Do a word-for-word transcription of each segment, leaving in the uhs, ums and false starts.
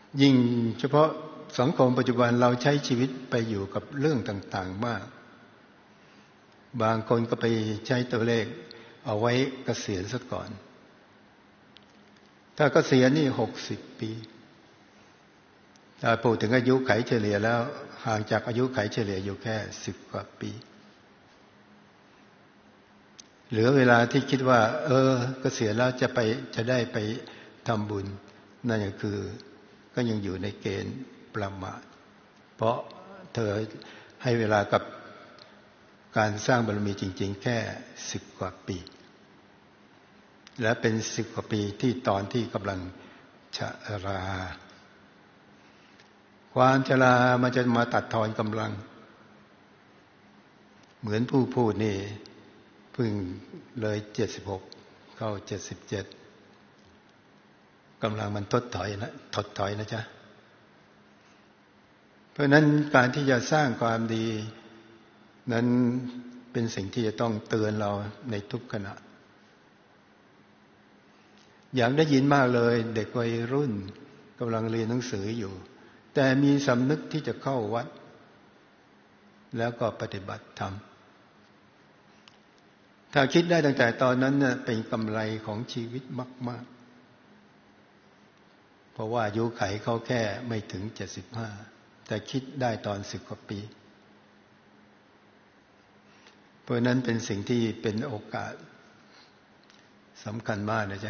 ยิ่งเฉพาะสังคมปัจจุบันเราใช้ชีวิตไปอยู่กับเรื่องต่างๆมากบางคนก็ไปใช้ตัวเลขเอาไว้เกษียณซะก่อนถ้าเกษียณนี่หกสิบปีถ้าพูดถึงอายุไขเฉลี่ยแล้วห่างจากอายุไขเฉลี่ยอยู่แค่สิบกว่าปีเหลือเวลาที่คิดว่าเออเกษียณแล้วจะไปจะได้ไปทำบุญนั่นก็คือก็ยังอยู่ในเกณฑ์ประมาทเพราะเธอให้เวลากับการสร้างบารมีจริงๆแค่สิบกว่าปีและเป็นสิบกว่าปีที่ตอนที่กำลังชราความชรามันจะมาตัดทอนกำลังเหมือนผู้พูดนี่เพิ่งเลยเจ็ดสิบหกเข้าเจ็ดสิบเจ็ดกำลังมันทดถอยนะถดถอยนะจ๊ะเพราะนั้นการที่จะสร้างความดีนั้นเป็นสิ่งที่จะต้องเตือนเราในทุกขณะอยากได้ยินมากเลยเด็กวัยรุ่นกำลังเรียนหนังสืออยู่แต่มีสำนึกที่จะเข้าวัดแล้วก็ปฏิบัติธรรมถ้าคิดได้ตั้งแต่ตอนนั้นน่ะเป็นกำไรของชีวิตมากๆเพราะว่าอายุไขเขาแค่ไม่ถึงเจ็ดสิบห้าแต่คิดได้ตอนสิบกว่าปีเพราะนั้นเป็นสิ่งที่เป็นโอกาสสำคัญมากนะจ๊ะ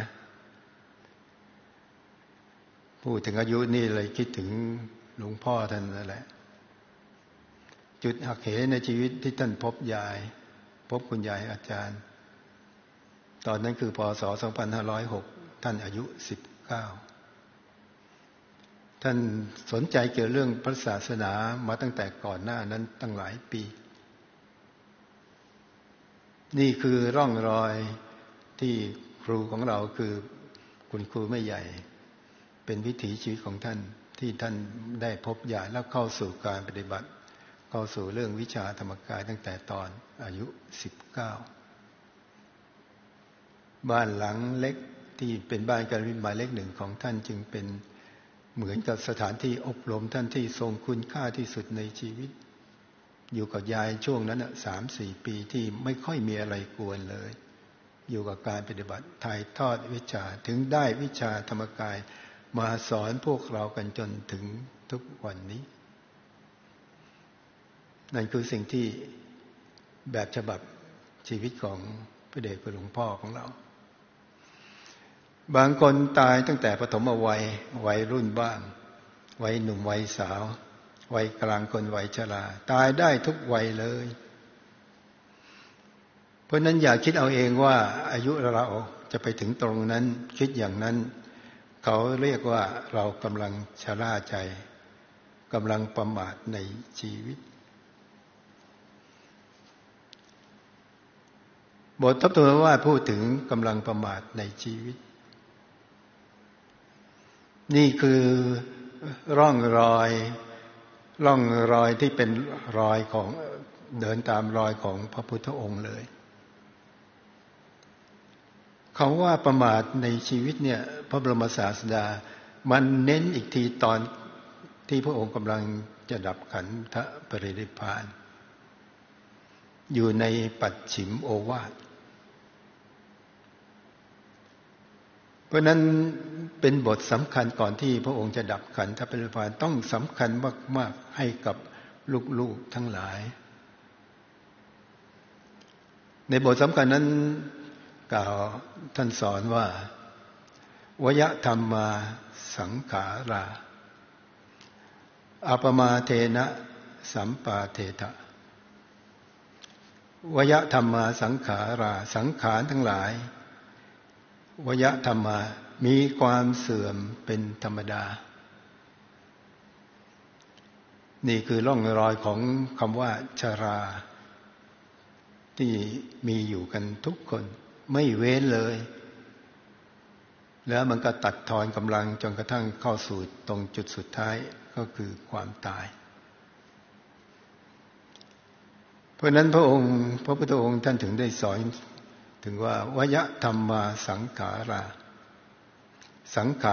พูดถึงอายุนี่เลยคิดถึงหลวงพ่อท่านนั่นแหละจุดหักเหในชีวิตที่ท่านพบยายพบคุณยายอาจารย์ตอนนั้นคือพ.ศ. สองพันห้าร้อยหกท่านอายุสิบเก้าท่านสนใจเกี่ยวเรื่องพระศาสนามาตั้งแต่ก่อนหน้านั้นตั้งหลายปีนี่คือร่องรอยที่ครูของเราคือคุณครูแม่ใหญ่เป็นวิถีชีวิตของท่านที่ท่านได้พบญาณแล้วเข้าสู่การปฏิบัติเข้าสู่เรื่องวิชาธรรมกายตั้งแต่ตอนอายุสิบเก้าบ้านหลังเล็กที่เป็นบ้านการวินหมายเลขหนึ่งของท่านจึงเป็นเหมือนกับสถานที่อบรมท่านที่ทรงคุณค่าที่สุดในชีวิตอยู่กับยายช่วงนั้นสามสี่ปีที่ไม่ค่อยมีอะไรกวนเลยอยู่กับการปฏิบัติถ่ายทอดวิชาถึงได้วิชาธรรมกายมาสอนพวกเรากันจนถึงทุกวันนี้นั่นคือสิ่งที่แบบฉบับชีวิตของพระเดชพระหลวงพ่อของเราบางคนตายตั้งแต่ปฐมวัยวัยรุ่นบ้างวัยหนุ่มวัยสาววัยกลางคนวัยชราตายได้ทุกวัยเลยเพราะนั้นอย่าคิดเอาเองว่าอายุเราจะไปถึงตรงนั้นคิดอย่างนั้นเขาเรียกว่าเรากำลังชราใจกำลังประมาทในชีวิตบททบทวนว่าพูดถึงกำลังประมาทในชีวิตนี่คือร่องรอยร่องรอยที่เป็นรอยของเดินตามรอยของพระพุทธองค์เลยเขาว่าประมาทในชีวิตเนี่ยพระบรมศาสดามันเน้นอีกทีตอนที่พระองค์กำลังจะดับขันธปรินิพพานอยู่ในปัจฉิมโอวาทเพราะนั้นเป็นบทสำคัญก่อนที่พระองค์จะดับขันธปรินิพพานต้องสำคัญมากๆให้กับลูกๆทั้งหลายในบทสำคัญนั้นกล่าวท่านสอนว่าวยธรรมาสังขาราอัปมาเทนะสัมปาเทถะวยธรรมาสังขาราสังขารทั้งหลายวยธรรมามีความเสื่อมเป็นธรรมดานี่คือร่องรอยของคำว่าชราที่มีอยู่กันทุกคนไม่เว้นเลยแล้วมันก็ตัดทอนกำลังจนกระทั่งเข้าสู่ตรงจุดสุดท้ายก็คือความตายเพราะนั้นพระองค์พระพุทธองค์ท่านถึงได้สอนถึงว่าวยธรรมาสังขาราสังขาร